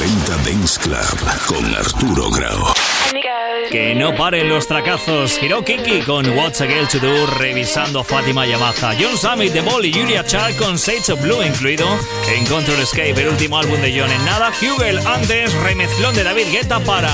90 Dance Club con Arturo Grau. Que no paren los tracazos. Hirokiki con What's a Girl to Do, revisando Fátima Yamaha. John Summit de Ball y Julia Child con Shades of Blue incluido en Control Escape, el último álbum de John. En nada, Hugel antes, remezclón de David Guetta para